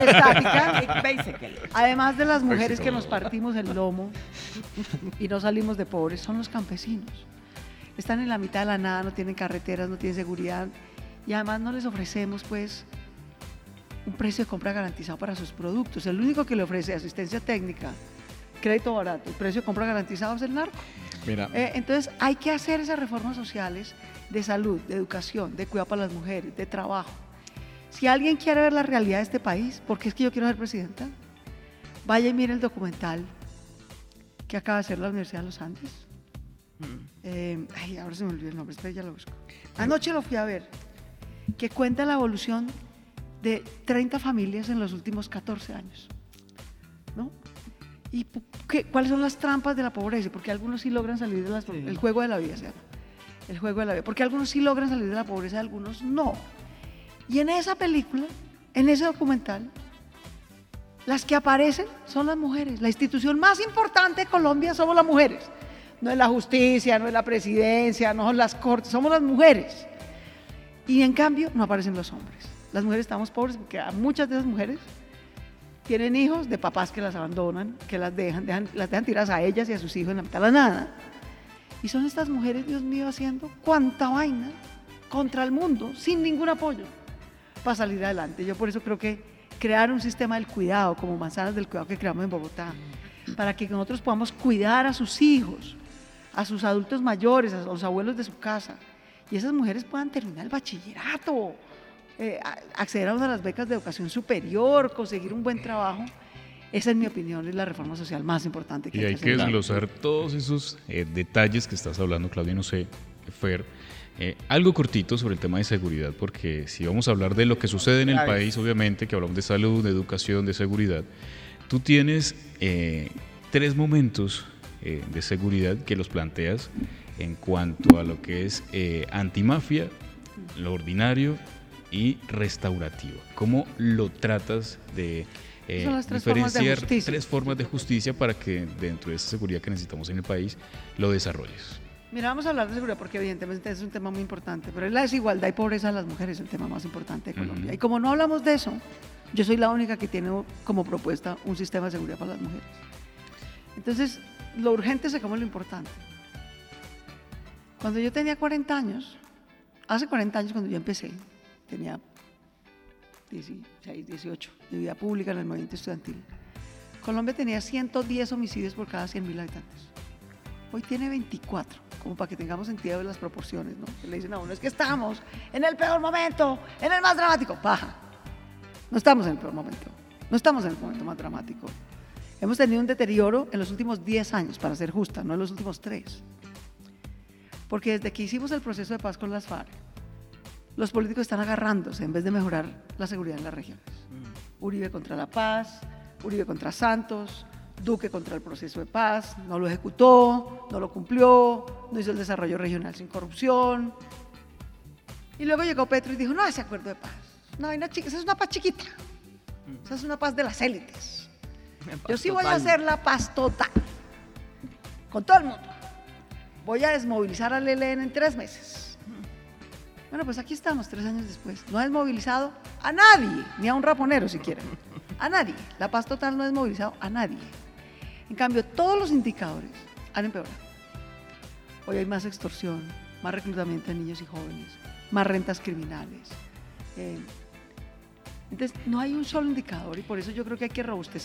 estática, basically. Además de las mujeres que nos partimos el lomo y no salimos de pobres, son los campesinos. Están en la mitad de la nada, no tienen carreteras, no tienen seguridad y además no les ofrecemos pues un precio de compra garantizado para sus productos. El único que le ofrece asistencia técnica, crédito barato, el precio de compra garantizado es el narco. Mira. Entonces hay que hacer esas reformas sociales de salud, de educación, de cuidado para las mujeres, de trabajo. Si alguien quiere ver la realidad de este país, porque es que yo quiero ser presidenta, vaya y mire el documental que acaba de hacer la Universidad de los Andes. Ahora se me olvidó el nombre, espera, ya lo busco. Anoche lo fui a ver, que cuenta la evolución de 30 familias en los últimos 14 años, ¿no? ¿Y cuáles son las trampas de la pobreza? Porque algunos sí logran salir de el juego de la vida, se llama. El juego de la vida. Porque algunos sí logran salir de la pobreza, algunos no. Y en esa película, en ese documental, las que aparecen son las mujeres. La institución más importante de Colombia somos las mujeres. No es la justicia, no es la presidencia, no son las cortes, somos las mujeres. Y en cambio no aparecen los hombres. Las mujeres estamos pobres porque muchas de esas mujeres tienen hijos de papás que las abandonan, que las dejan tiradas a ellas y a sus hijos en la mitad de la nada. Y son estas mujeres, Dios mío, haciendo cuánta vaina contra el mundo, sin ningún apoyo, para salir adelante. Yo por eso creo que crear un sistema del cuidado, como Manzanas del Cuidado que creamos en Bogotá, para que nosotros podamos cuidar a sus hijos, a sus adultos mayores, a los abuelos de su casa, y esas mujeres puedan terminar el bachillerato, acceder a una de las becas de educación superior, conseguir un buen trabajo. Esa, en mi opinión, es la reforma social más importante que hay que hacer. Y hay que desglosar todos esos detalles que estás hablando, Claudia, no sé, Fer, algo cortito sobre el tema de seguridad, porque si vamos a hablar de lo que sucede en el país, obviamente, que hablamos de salud, de educación, de seguridad, tú tienes 3 momentos de seguridad que los planteas en cuanto a lo que es antimafia, lo ordinario y restaurativo. ¿Cómo lo tratas de son las 3 diferenciar formas de justicia. 3 formas de justicia para que dentro de esa seguridad que necesitamos en el país lo desarrolles? Mira, vamos a hablar de seguridad porque evidentemente es un tema muy importante, pero es la desigualdad y pobreza de las mujeres el tema más importante de Colombia. Y como no hablamos de eso, yo soy la única que tiene como propuesta un sistema de seguridad para las mujeres. Entonces, lo urgente se come lo importante. Cuando yo tenía 40 años, hace 40 años cuando yo empecé, tenía 16, 18 de vida pública en el movimiento estudiantil. Colombia tenía 110 homicidios por cada 100.000 habitantes. Hoy tiene 24, como para que tengamos sentido de las proporciones, ¿no? Le dicen a uno, es que estamos en el peor momento, en el más dramático. Paja. No estamos en el peor momento, no estamos en el momento más dramático. Hemos tenido un deterioro en los últimos 10 años, para ser justa, no en los últimos 3. Porque desde que hicimos el proceso de paz con las FARC, los políticos están agarrándose en vez de mejorar la seguridad en las regiones. Uribe contra la paz, Uribe contra Santos, Duque contra el proceso de paz, no lo ejecutó, no lo cumplió, no hizo el desarrollo regional sin corrupción. Y luego llegó Petro y dijo, no, ese acuerdo de paz, no, esa es una paz chiquita, esa es una paz de las élites. Yo sí voy a hacer la paz total, con todo el mundo. Voy a desmovilizar al ELN en 3 meses. Bueno, pues aquí estamos 3 años después. No ha desmovilizado a nadie, ni a un raponero si quieren. A nadie. La paz total no ha desmovilizado a nadie. En cambio, todos los indicadores han empeorado. Hoy hay más extorsión, más reclutamiento de niños y jóvenes, más rentas criminales. Entonces, no hay un solo indicador y por eso yo creo que hay que robustecer